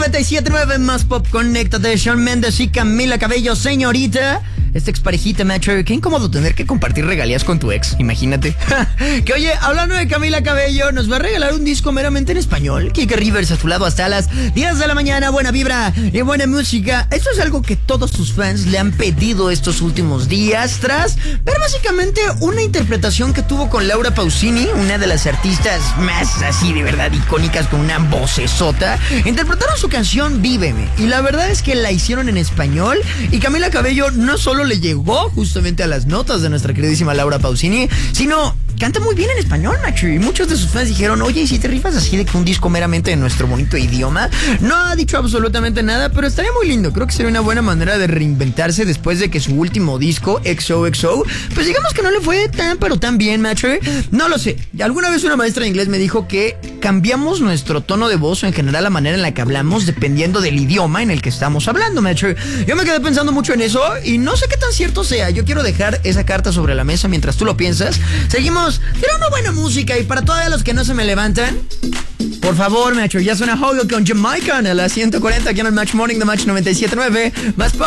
97.9 más pop. Conéctate, Shawn Mendes y Camila Cabello, señorita. Esta exparejita, macho, qué incómodo tener que compartir regalías con tu ex, imagínate. Que oye, hablando de Camila Cabello, nos va a regalar un disco meramente en español. Kike Rivers a tu lado hasta las 10 de la mañana, buena vibra y buena música. Esto es algo que todos sus fans le han pedido estos últimos días, tras ver básicamente una interpretación que tuvo con Laura Pausini, una de las artistas más así de verdad icónicas con una vocesota. Interpretaron su canción Víveme, y la verdad es que la hicieron en español, y Camila Cabello no solo le llegó justamente a las notas de nuestra queridísima Laura Pausini, sino canta muy bien en español, macho. Y muchos de sus fans dijeron, oye, ¿y si te rifas así de que un disco meramente en nuestro bonito idioma? No ha dicho absolutamente nada, pero estaría muy lindo. Creo que sería una buena manera de reinventarse después de que su último disco, XOXO, pues digamos que no le fue tan, pero tan bien, macho. No lo sé. Alguna vez una maestra de inglés me dijo que cambiamos nuestro tono de voz o en general la manera en la que hablamos dependiendo del idioma en el que estamos hablando, macho. Yo me quedé pensando mucho en eso y no sé qué tan cierto sea. Yo quiero dejar esa carta sobre la mesa mientras tú lo piensas. Seguimos tirando buena música, y para todos los que no se me levantan, por favor, macho, ya suena Hogo con Jamaican a las 140 aquí en el Match Morning de Match 97.9 más pop.